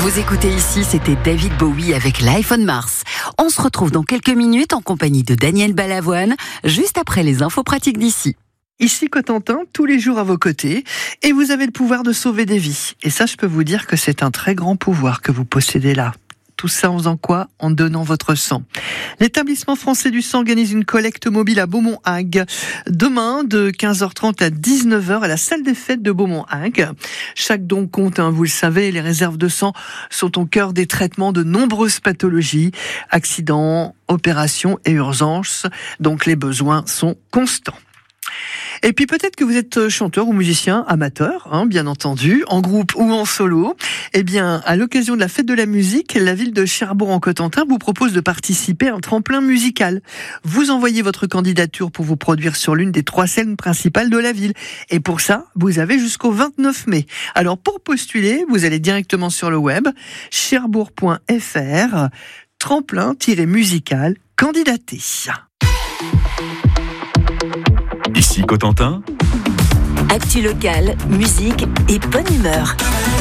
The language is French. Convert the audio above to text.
Vous écoutez ici, c'était David Bowie avec Life on Mars. On se retrouve dans quelques minutes en compagnie de Daniel Balavoine, juste après les infos pratiques d'ici. Ici Cotentin, tous les jours à vos côtés, et vous avez le pouvoir de sauver des vies. Et ça, je peux vous dire que c'est un très grand pouvoir que vous possédez là. Tout ça en faisant quoi ? En donnant votre sang. L'établissement français du sang organise une collecte mobile à Beaumont-Hague. Demain, de 15h30 à 19h, à la salle des fêtes de Beaumont-Hague. Chaque don compte, vous le savez, les réserves de sang sont au cœur des traitements de nombreuses pathologies, accidents, opérations et urgences. Donc les besoins sont constants. Et puis peut-être que vous êtes chanteur ou musicien amateur, bien entendu, en groupe ou en solo. Eh bien, à l'occasion de la fête de la musique, la ville de Cherbourg-en-Cotentin vous propose de participer à un tremplin musical. Vous envoyez votre candidature pour vous produire sur l'une des 3 scènes principales de la ville. Et pour ça, vous avez jusqu'au 29 mai. Alors pour postuler, vous allez directement sur le web, cherbourg.fr, tremplin-musical, candidater. Ici Cotentin. Actu locale, musique et bonne humeur.